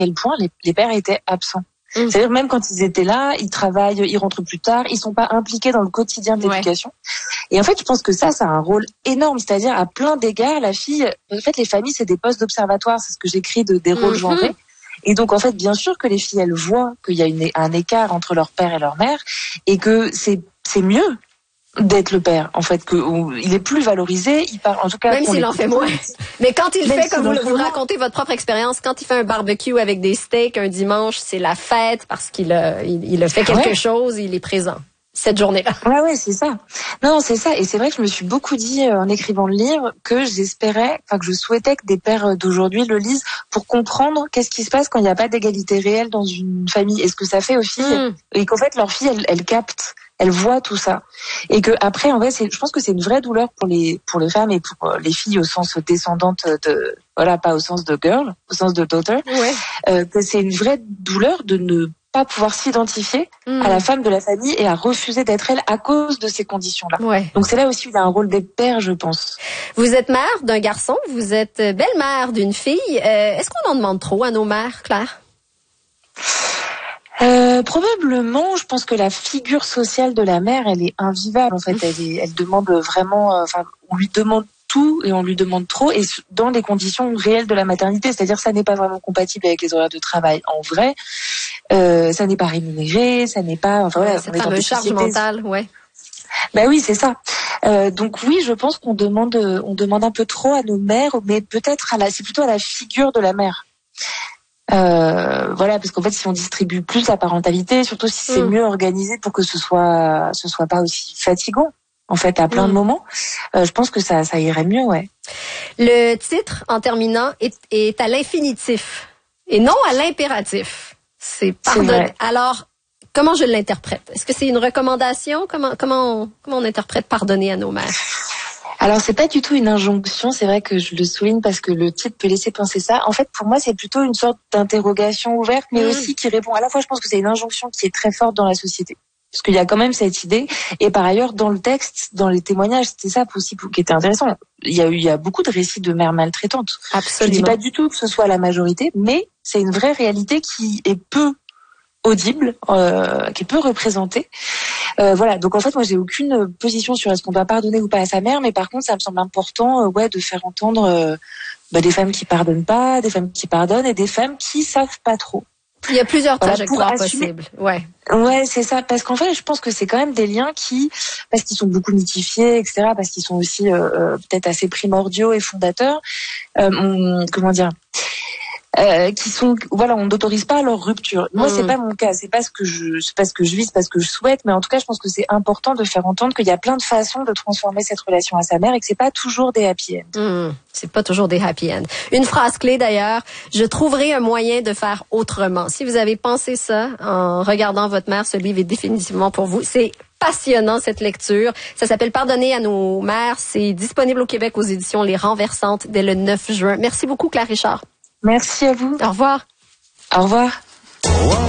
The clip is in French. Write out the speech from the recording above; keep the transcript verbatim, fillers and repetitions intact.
quel point les, les pères étaient absents. Mmh. C'est-à-dire même quand ils étaient là, ils travaillent, ils rentrent plus tard, ils sont pas impliqués dans le quotidien de l'éducation. Ouais. Et en fait, je pense que ça, ça a un rôle énorme. C'est-à-dire à plein d'égards, la fille, en fait, les familles, c'est des postes d'observatoire. C'est ce que j'écris de des rôles mmh. genrés. Et donc, en fait, bien sûr que les filles, elles voient qu'il y a une, un écart entre leur père et leur mère, et que c'est c'est mieux d'être le père, en fait, que où, il est plus valorisé, il part, en tout cas, même s'il en fait moins. Mais quand il même fait, comme vous, vous racontez votre propre expérience, quand il fait un barbecue avec des steaks un dimanche, c'est la fête parce qu'il a, il, il a fait quelque ouais. chose, il est présent cette journée-là. Ouais, ouais, c'est ça. Non, c'est ça. Et c'est vrai que je me suis beaucoup dit, euh, en écrivant le livre, que j'espérais, enfin, que je souhaitais que des pères d'aujourd'hui le lisent pour comprendre qu'est-ce qui se passe quand il n'y a pas d'égalité réelle dans une famille. Et ce que ça fait aux filles. Mmh. Et qu'en fait, leurs filles, elles, elles captent. Elle voit tout ça, et que après, en vrai, c'est, je pense que c'est une vraie douleur pour les pour les femmes et pour les filles au sens descendante de, voilà, pas au sens de girl, au sens de daughter, ouais. euh, que c'est une vraie douleur de ne pas pouvoir s'identifier mmh. à la femme de la famille et à refuser d'être elle à cause de ces conditions-là. Ouais. Donc c'est là aussi où il y a un rôle des pères, je pense. Vous êtes mère d'un garçon, vous êtes belle-mère d'une fille. Euh, est-ce qu'on en demande trop à nos mères, Claire? Euh, probablement, je pense que la figure sociale de la mère, elle est invivable. En fait, elle, est, elle demande vraiment, euh, enfin, on lui demande tout et on lui demande trop, et dans les conditions réelles de la maternité, c'est-à-dire ça n'est pas vraiment compatible avec les horaires de travail. En vrai, euh, ça n'est pas rémunéré, ça n'est pas, enfin voilà, cette fameuse charge mentale, ouais. Ben oui, c'est ça. Euh, donc oui, je pense qu'on demande, on demande un peu trop à nos mères, mais peut-être à la, c'est plutôt à la figure de la mère. Euh, voilà, parce qu'en fait, si on distribue plus la parentalité, surtout si c'est mmh. mieux organisé pour que ce soit, ce soit pas aussi fatigant, en fait, à plein mmh. de moments, euh, je pense que ça, ça irait mieux, ouais. Le titre, en terminant, est, est à l'infinitif et non à l'impératif. C'est pardonner. Alors, comment je l'interprète? Est-ce que c'est une recommandation? Comment, comment, on, comment on interprète pardonner à nos mères? Alors, c'est pas du tout une injonction, c'est vrai que je le souligne parce que le titre peut laisser penser ça. En fait, pour moi, c'est plutôt une sorte d'interrogation ouverte, mais mmh. aussi qui répond. À la fois, je pense que c'est une injonction qui est très forte dans la société. Parce qu'il y a quand même cette idée. Et par ailleurs, dans le texte, dans les témoignages, c'était ça aussi qui était intéressant. Il y a eu, il y a beaucoup de récits de mères maltraitantes. Absolument. Je dis pas du tout que ce soit la majorité, mais c'est une vraie réalité qui est peu audible, euh, qui est peu représentée. Euh, voilà, donc en fait, moi, j'ai aucune position sur est-ce qu'on doit pardonner ou pas à sa mère, mais par contre, ça me semble important, euh, ouais, de faire entendre euh, bah, des femmes qui pardonnent pas, des femmes qui pardonnent et des femmes qui savent pas trop. Il y a plusieurs trajectoires voilà, possibles. Ouais. Ouais, c'est ça. Parce qu'en fait, je pense que c'est quand même des liens qui, parce qu'ils sont beaucoup mythifiés, et cetera, parce qu'ils sont aussi euh, peut-être assez primordiaux et fondateurs. Euh, on, comment dire euh, qui sont, voilà, on n'autorise pas leur rupture. Moi, mmh. c'est pas mon cas. C'est pas ce que je, c'est pas ce que je vis, c'est pas ce que je souhaite. Mais en tout cas, je pense que c'est important de faire entendre qu'il y a plein de façons de transformer cette relation à sa mère et que c'est pas toujours des happy end. Mmh. C'est pas toujours des happy end. Une phrase clé d'ailleurs, je trouverai un moyen de faire autrement. Si vous avez pensé ça en regardant votre mère, ce livre est définitivement pour vous. C'est passionnant cette lecture. Ça s'appelle Pardonner à nos mères. C'est disponible au Québec aux éditions Les Renversantes dès le neuf juin. Merci beaucoup, Claire Richard. Merci à vous. Au revoir. Au revoir.